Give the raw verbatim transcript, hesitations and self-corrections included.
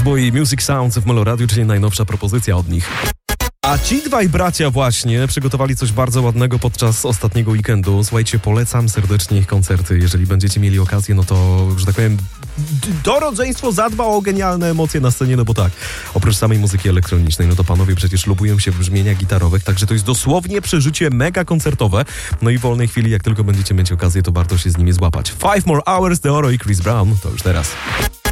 Boy, Music Sounds w Melo Radio, czyli najnowsza propozycja od nich. A ci dwaj bracia właśnie przygotowali coś bardzo ładnego podczas ostatniego weekendu. Słuchajcie, polecam serdecznie ich koncerty. Jeżeli będziecie mieli okazję, no to, że tak powiem, to rodzeństwo zadba o genialne emocje na scenie, no bo tak, oprócz samej muzyki elektronicznej, no to panowie przecież lubują się w brzmieniach gitarowych, także to jest dosłownie przeżycie mega koncertowe. No i w wolnej chwili, jak tylko będziecie mieć okazję, to warto się z nimi złapać. Five More Hours, Deoro i Chris Brown, to już teraz.